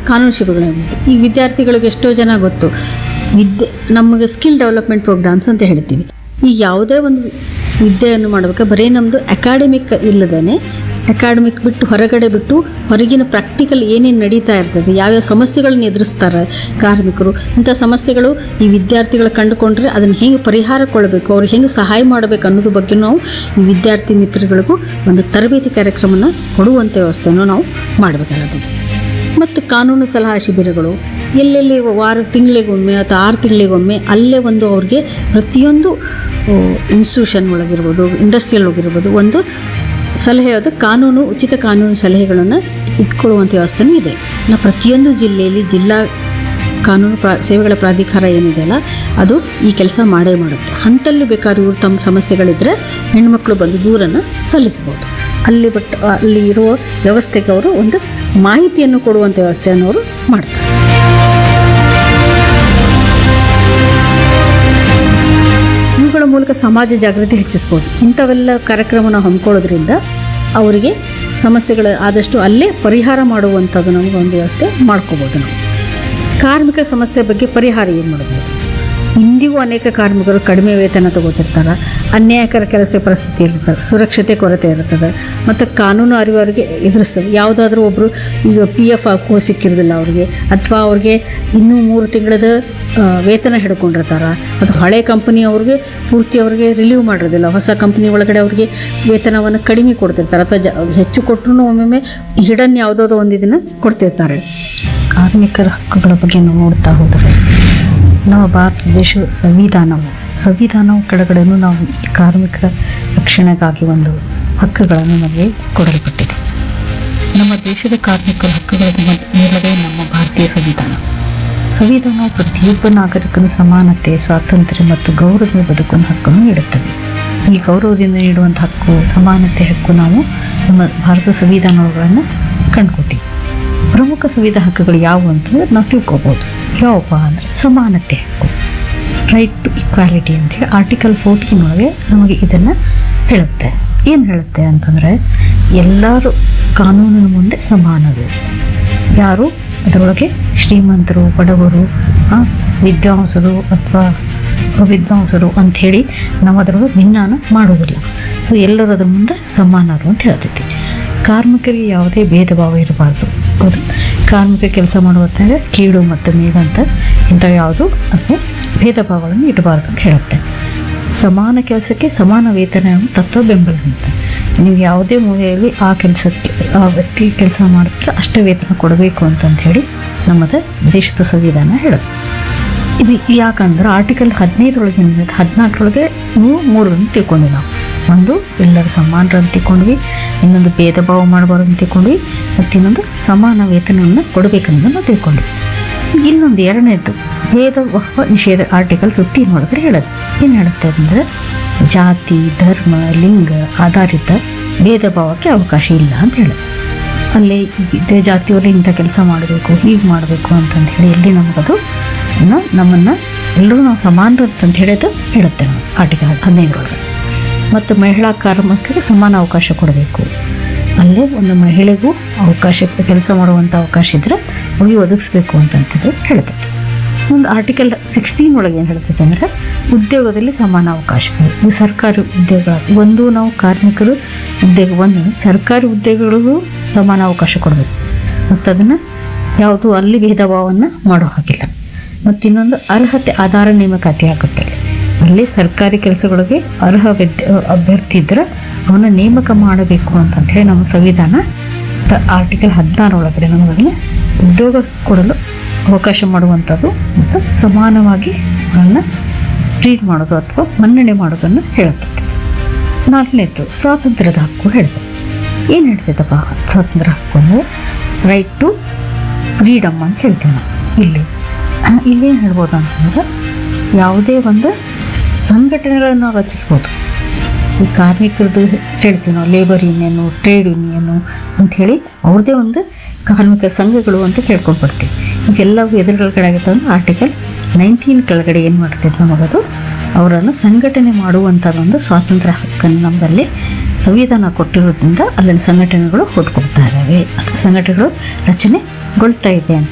ಕಾನೂನು ಶಿಬಿರಗಳಿರ್ಬೋದು. ಈ ವಿದ್ಯಾರ್ಥಿಗಳಿಗೆ ಎಷ್ಟೋ ಜನ ಗೊತ್ತು, ನಮಗೆ ಸ್ಕಿಲ್ ಡೆವಲಪ್ಮೆಂಟ್ ಪ್ರೋಗ್ರಾಮ್ಸ್ ಅಂತ ಹೇಳ್ತೀವಿ. ಈ ಯಾವುದೇ ಒಂದು ವಿದ್ಯೆಯನ್ನು ಮಾಡಬೇಕಾದ್ರೆ ಬರೀ ನಮ್ಮದು ಅಕಾಡೆಮಿಕ್ ಇಲ್ಲದೇ, ಅಕಾಡೆಮಿಕ್ ಬಿಟ್ಟು ಹೊರಗಡೆ ಬಿಟ್ಟು ಹೊರಗಿನ ಪ್ರಾಕ್ಟಿಕಲ್ ಏನೇನು ನಡೀತಾ ಇರ್ತದೆ, ಯಾವ್ಯಾವ ಸಮಸ್ಯೆಗಳನ್ನ ಎದುರಿಸ್ತಾರೆ ಕಾರ್ಮಿಕರು, ಇಂಥ ಸಮಸ್ಯೆಗಳು ಈ ವಿದ್ಯಾರ್ಥಿಗಳು ಕಂಡುಕೊಂಡ್ರೆ ಅದನ್ನು ಹೆಂಗೆ ಪರಿಹಾರ ಕೊಡಬೇಕು, ಅವ್ರಿಗೆ ಹೆಂಗೆ ಸಹಾಯ ಮಾಡಬೇಕು ಅನ್ನೋದ್ರ ಬಗ್ಗೆ ನಾವು ಈ ವಿದ್ಯಾರ್ಥಿ ಮಿತ್ರಗಳಿಗೂ ಒಂದು ತರಬೇತಿ ಕಾರ್ಯಕ್ರಮನ ಕೊಡುವಂಥ ವ್ಯವಸ್ಥೆಯನ್ನು ನಾವು ಮಾಡಬೇಕಾಗುತ್ತೆ. ಮತ್ತು ಕಾನೂನು ಸಲಹಾ ಶಿಬಿರಗಳು ಎಲ್ಲೆಲ್ಲಿ ತಿಂಗಳಿಗೊಮ್ಮೆ ಅಥವಾ 6 ತಿಂಗಳಿಗೊಮ್ಮೆ ಅಲ್ಲೇ ಒಂದು ಅವ್ರಿಗೆ ಪ್ರತಿಯೊಂದು ಇನ್ಸ್ಟಿಟ್ಯೂಷನ್ ಒಳಗಿರ್ಬೋದು, ಇಂಡಸ್ಟ್ರಿಯಲ್ ಒಳಗಿರ್ಬೋದು ಒಂದು ಸಲಹೆಯಾದ ಉಚಿತ ಕಾನೂನು ಸಲಹೆಗಳನ್ನು ಇಟ್ಕೊಳ್ಳುವಂಥ ವ್ಯವಸ್ಥೆನೂ ಇದೆ. ಪ್ರತಿಯೊಂದು ಜಿಲ್ಲೆಯಲ್ಲಿ ಜಿಲ್ಲಾ ಕಾನೂನು ಸೇವೆಗಳ ಪ್ರಾಧಿಕಾರ ಏನಿದೆಯಲ್ಲ ಅದು ಈ ಕೆಲಸ ಮಾಡೇ ಮಾಡುತ್ತೆ. ಅಂಥಲ್ಲಿ ಬೇಕಾದ್ರೆ ಇವರು ತಮ್ಮ ಸಮಸ್ಯೆಗಳಿದ್ದರೆ ಹೆಣ್ಮಕ್ಳು ಬಂದು ದೂರನ್ನು ಸಲ್ಲಿಸ್ಬೋದು. ಅಲ್ಲಿ ಇರುವ ವ್ಯವಸ್ಥೆಗೆ ಅವರು ಒಂದು ಮಾಹಿತಿಯನ್ನು ಕೊಡುವಂಥ ವ್ಯವಸ್ಥೆಯನ್ನು ಅವರು ಮಾಡ್ತಾರೆ. ಇವುಗಳ ಮೂಲಕ ಸಮಾಜ ಜಾಗೃತಿ ಹೆಚ್ಚಿಸ್ಬೋದು. ಇಂಥವೆಲ್ಲ ಕಾರ್ಯಕ್ರಮನ ಹಮ್ಮಿಕೊಳ್ಳೋದ್ರಿಂದ ಅವರಿಗೆ ಸಮಸ್ಯೆಗಳು ಆದಷ್ಟು ಅಲ್ಲೇ ಪರಿಹಾರ ಮಾಡುವಂಥದ್ದು ನಮಗೆ ಒಂದು ವ್ಯವಸ್ಥೆ ಮಾಡ್ಕೋಬೋದು. ನಾವು ಕಾರ್ಮಿಕರ ಸಮಸ್ಯೆ ಬಗ್ಗೆ ಪರಿಹಾರ ಏನು ಮಾಡ್ಬೋದು? ಇಂದಿಗೂ ಅನೇಕ ಕಾರ್ಮಿಕರು ಕಡಿಮೆ ವೇತನ ತಗೋತಿರ್ತಾರೆ, ಅನ್ಯಾಯಕರ ಕೆಲಸ ಪರಿಸ್ಥಿತಿ ಇರ್ತಾರೆ, ಸುರಕ್ಷತೆ ಕೊರತೆ ಇರ್ತದೆ, ಮತ್ತು ಕಾನೂನು ಅರಿವು ಅವರಿಗೆ ಎದುರಿಸ್ತದೆ. ಯಾವುದಾದ್ರೂ ಒಬ್ಬರು ಈಗ PF ಹಾಕೋ ಸಿಕ್ಕಿರೋದಿಲ್ಲ ಅವ್ರಿಗೆ, ಅಥವಾ ಅವ್ರಿಗೆ ಇನ್ನೂ 3 ತಿಂಗಳದ ವೇತನ ಹಿಡ್ಕೊಂಡಿರ್ತಾರೆ, ಅಥವಾ ಹಳೆ ಕಂಪನಿ ಅವ್ರಿಗೆ ಪೂರ್ತಿ ಅವ್ರಿಗೆ ರಿಲೀವ್ ಮಾಡಿರೋದಿಲ್ಲ, ಹೊಸ ಕಂಪ್ನಿ ಒಳಗಡೆ ಅವ್ರಿಗೆ ವೇತನವನ್ನು ಕಡಿಮೆ ಕೊಡ್ತಿರ್ತಾರೆ, ಅಥವಾ ಹೆಚ್ಚು ಕೊಟ್ಟರು ಒಮ್ಮೊಮ್ಮೆ ಹಿಡನ್ ಯಾವುದಾದ್ರು ಒಂದು ಇದನ್ನು ಕೊಡ್ತಿರ್ತಾರೆ. ಕಾರ್ಮಿಕರ ಹಕ್ಕುಗಳ ಬಗ್ಗೆ ನೋಡ್ತಾ ಹೋದರೆ ನಮ್ಮ ಭಾರತ ದೇಶದ ಸಂವಿಧಾನವು ಕೆಳಗಡೆನೂ ನಾವು ಈ ಕಾರ್ಮಿಕರ ರಕ್ಷಣೆಗಾಗಿ ಒಂದು ಹಕ್ಕುಗಳನ್ನು ನಮಗೆ ಕೊಡಲ್ಪಟ್ಟಿದೆ. ನಮ್ಮ ದೇಶದ ಕಾರ್ಮಿಕರ ಹಕ್ಕುಗಳ ಮೂಲವೇ ನಮ್ಮ ಭಾರತೀಯ ಸಂವಿಧಾನವು ಪ್ರತಿಯೊಬ್ಬ ನಾಗರಿಕನು ಸಮಾನತೆ, ಸ್ವಾತಂತ್ರ್ಯ ಮತ್ತು ಗೌರವದಿಂದ ಬದುಕುವ ಹಕ್ಕನ್ನು ನೀಡುತ್ತದೆ. ಈ ಗೌರವದಿಂದ ನೀಡುವಂಥ ಹಕ್ಕು, ಸಮಾನತೆ ಹಕ್ಕು ನಾವು ನಮ್ಮ ಭಾರತ ಸಂವಿಧಾನಗಳನ್ನು ಕಂಡ್ಕೋತೀವಿ. ಪ್ರಮುಖ ಸಂವಿಧಾನ ಹಕ್ಕುಗಳು ಯಾವುವು ಅಂತಂದ್ರೆ ನಾವು ತಿಳ್ಕೊಬೋದು. ಯಾವಪ್ಪ ಅಂದರೆ ಸಮಾನತೆ ಹಕ್ಕು, ರೈಟ್ ಟು ಇಕ್ವಾಲಿಟಿ ಅಂತೇಳಿ ಆರ್ಟಿಕಲ್ 14 ಒಳಗೆ ನಮಗೆ ಇದನ್ನು ಹೇಳುತ್ತೆ. ಏನು ಹೇಳುತ್ತೆ ಅಂತಂದರೆ ಎಲ್ಲರೂ ಕಾನೂನಿನ ಮುಂದೆ ಸಮಾನರು. ಯಾರು ಅದರೊಳಗೆ ಶ್ರೀಮಂತರು, ಬಡವರು, ವಿದ್ವಾಂಸರು ಅಥವಾ ಅವಿದ್ವಾಂಸರು ಅಂಥೇಳಿ ನಾವು ಅದರೊಳಗೆ ಭಿನ್ನಾನ ಮಾಡೋದಿಲ್ಲ. ಸೊ ಎಲ್ಲರೂ ಅದ್ರ ಮುಂದೆ ಸಮಾನರು ಅಂತ ಹೇಳ್ತೈತಿ. ಕಾರ್ಮಿಕರಿಗೆ ಯಾವುದೇ ಭೇದ ಭಾವ ಇರಬಾರ್ದು. ಹೌದು, ಕಾರ್ಮಿಕ ಕೆಲಸ ಮಾಡುವಂತಾರೆ ಕೀಳು ಮತ್ತು ಮೇಲಂತ ಇಂಥ ಯಾವುದು ಅಥವಾ ಭೇದ ಭಾವಗಳನ್ನು ಇಡಬಾರ್ದು ಅಂತ ಹೇಳುತ್ತೆ. ಸಮಾನ ಕೆಲಸಕ್ಕೆ ಸಮಾನ ವೇತನ ತತ್ವ ಬೆಂಬಲ ಅಂತ. ನೀವು ಯಾವುದೇ ಮೂಲೆಯಲ್ಲಿ ಆ ಕೆಲಸಕ್ಕೆ ಆ ವ್ಯಕ್ತಿ ಕೆಲಸ ಮಾಡಿದ್ರೆ ಅಷ್ಟೇ ವೇತನ ಕೊಡಬೇಕು ಅಂತಂತ ಹೇಳಿ ನಮ್ಮದು ದೇಶದ ಸಂವಿಧಾನ ಹೇಳುತ್ತೆ. ಇದು ಯಾಕಂದ್ರೆ ಆರ್ಟಿಕಲ್ 15 14 ಇವು 3 ತಿಳ್ಕೊಂಡ್ವಿ ನಾವು. ಒಂದು ಎಲ್ಲರೂ ಸಮಾನರು ಅಂತ ತಿಳ್ಕೊಂಡ್ವಿ, ಇನ್ನೊಂದು ಭೇದ ಭಾವ ಮಾಡಬಾರ್ದು ಅಂತ ತಿಳ್ಕೊಂಡ್ವಿ, ಮತ್ತು ಇನ್ನೊಂದು ಸಮಾನ ವೇತನವನ್ನು ಕೊಡಬೇಕನ್ನೋದು ನಾವು ತಿಳ್ಕೊಂಡ್ವಿ. ಇನ್ನೊಂದು 2ನೇದು ಭೇದ ಭಾವ ನಿಷೇಧ ಆರ್ಟಿಕಲ್ 15 ಒಳಗಡೆ ಹೇಳೋದು. ಏನು ಹೇಳುತ್ತೆ ಅಂದರೆ ಜಾತಿ, ಧರ್ಮ, ಲಿಂಗ ಆಧಾರಿತ ಭೇದ ಭಾವಕ್ಕೆ ಅವಕಾಶ ಇಲ್ಲ ಅಂತ ಹೇಳೋದು. ಅಲ್ಲೇ ಇದೇ ಜಾತಿಯವರು ಇಂಥ ಕೆಲಸ ಮಾಡಬೇಕು, ಹೀಗೆ ಮಾಡಬೇಕು ಅಂತಂದು ಹೇಳಿ ಎಲ್ಲಿ ನಮಗದು ನಮ್ಮನ್ನು ಎಲ್ಲರೂ ನಾವು ಸಮಾನರು ಅಂತಂದು ಹೇಳೋದು ಹೇಳುತ್ತೆ ನಾವು ಆರ್ಟಿಕಲ್ 15 ಒಳಗಡೆ. ಮತ್ತು ಮಹಿಳಾ ಕಾರ್ಮಿಕರಿಗೆ ಸಮಾನ ಅವಕಾಶ ಕೊಡಬೇಕು. ಅಲ್ಲೇ ಒಂದು ಮಹಿಳೆಗೂ ಅವಕಾಶ ಕೆಲಸ ಮಾಡುವಂಥ ಅವಕಾಶ ಇದ್ದರೆ ಅವ್ರಿಗೆ ಒದಗಿಸ್ಬೇಕು ಅಂತಂತದ್ದು ಹೇಳ್ತೈತೆ. ಒಂದು ಆರ್ಟಿಕಲ್ 16 ಒಳಗೆ ಏನು ಹೇಳ್ತೈತೆ ಅಂದರೆ ಉದ್ಯೋಗದಲ್ಲಿ ಸಮಾನ ಅವಕಾಶಗಳು. ಈ ಸರ್ಕಾರಿ ಉದ್ಯೋಗ ನಾವು ಕಾರ್ಮಿಕರು ಉದ್ಯೋಗ ಸರ್ಕಾರಿ ಉದ್ಯೋಗಗಳಿಗೂ ಸಮಾನ ಅವಕಾಶ ಕೊಡಬೇಕು. ಮತ್ತು ಅದನ್ನು ಯಾವುದು ಅಲ್ಲಿ ಭೇದ ಭಾವವನ್ನು ಮಾಡೋ ಹಾಗಿಲ್ಲ. ಮತ್ತು ಇನ್ನೊಂದು ಅರ್ಹತೆ ಆಧಾರ ನೇಮಕಾತಿ ಆಗುತ್ತೆ. ಅಲ್ಲಿ ಸರ್ಕಾರಿ ಕೆಲಸಗಳಿಗೆ ಅರ್ಹ ಅಭ್ಯರ್ಥಿ ಇದ್ದರೆ ಅವನ್ನ ನೇಮಕ ಮಾಡಬೇಕು ಅಂತಂಥೇಳಿ ನಮ್ಮ ಸಂವಿಧಾನ ಆರ್ಟಿಕಲ್ 16 ಒಳಗಡೆ ನಮಗದನ್ನು ಉದ್ಯೋಗ ಕೊಡಲು ಅವಕಾಶ ಮಾಡುವಂಥದ್ದು ಮತ್ತು ಸಮಾನವಾಗಿ ಅವನ್ನ ಟ್ರೀಟ್ ಮಾಡೋದು ಅಥವಾ ಮನ್ನಣೆ ಮಾಡೋದನ್ನು ಹೇಳ್ತದೆ. 4ನೇದು ಸ್ವಾತಂತ್ರ್ಯದ ಹಕ್ಕು ಹೇಳ್ತದೆ. ಏನು ಹೇಳ್ತೈತಪ್ಪ ಸ್ವಾತಂತ್ರ್ಯ ಹಕ್ಕು ಅಂದರೆ ರೈಟ್ ಟು ಫ್ರೀಡಮ್ ಅಂತ ಹೇಳ್ತೀವಿ ನಾವು. ಇಲ್ಲೇನು ಹೇಳ್ಬೋದು ಅಂತಂದ್ರೆ ಯಾವುದೇ ಒಂದು ಸಂಘಟನೆಗಳನ್ನು ರಚಿಸ್ಬೋದು. ಈ ಕಾರ್ಮಿಕರದ್ದು ಹೇಳ್ತೀವಿ ನಾವು ಲೇಬರ್ ಯೂನಿಯನು, ಟ್ರೇಡ್ ಯೂನಿಯನು ಅಂಥೇಳಿ ಅವ್ರದ್ದೇ ಒಂದು ಕಾರ್ಮಿಕ ಸಂಘಗಳು ಅಂತ ಕೇಳ್ಕೊಂಡು ಬರ್ತೀವಿ. ಇವೆಲ್ಲವೂ ಎದುರುಗಡೆ ಆಗುತ್ತೆ ಅಂದ್ರೆ ಆರ್ಟಿಕಲ್ 19 ಕೆಳಗಡೆ ಏನು ಮಾಡ್ತೈತೆ ನಮಗದು ಅವರನ್ನು ಸಂಘಟನೆ ಮಾಡುವಂಥದ್ದೊಂದು ಸ್ವಾತಂತ್ರ್ಯ ಹಕ್ಕನ್ನು ನಮ್ಮಲ್ಲಿ ಸಂವಿಧಾನ ಕೊಟ್ಟಿರೋದ್ರಿಂದ ಅಲ್ಲಿನ ಸಂಘಟನೆಗಳು ಹುಟ್ಕೊಳ್ತಾ ಇದ್ದಾವೆ ಅಥವಾ ಸಂಘಟನೆಗಳು ರಚನೆಗೊಳ್ತಾ ಇದೆ ಅಂತ